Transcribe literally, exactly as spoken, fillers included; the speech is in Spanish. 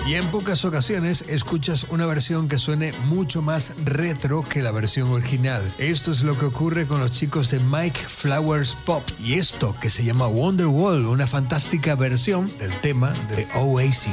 Y en pocas ocasiones escuchas una versión que suene mucho más retro que la versión original. Esto es lo que ocurre con los chicos de Mike Flowers Pop y esto que se llama Wonderwall, una fantástica versión del tema de Oasis.